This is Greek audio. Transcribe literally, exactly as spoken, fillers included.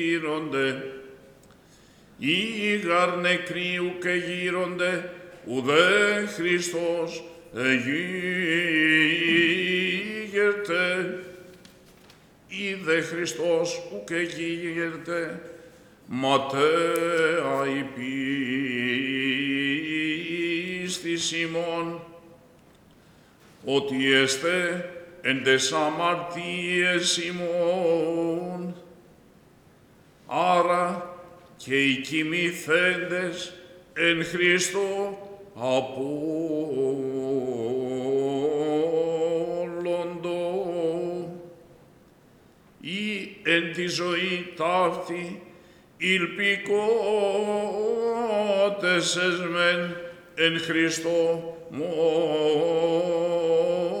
γύρονται, ή γαρ νεκροί ουκ εγείρονται, ουδέ Χριστός εγείρεται, ή δε Χριστός ουκ εγείρεται, ματέα η πίστης ημών, ότι έστε εν τες αμαρτίες ημών. Άρα και οι κοιμηθέντες εν Χριστώ απόλοντο, ή εν τη ζωή ταύτη ηλπικότες εσμεν εν Χριστώ μόνο.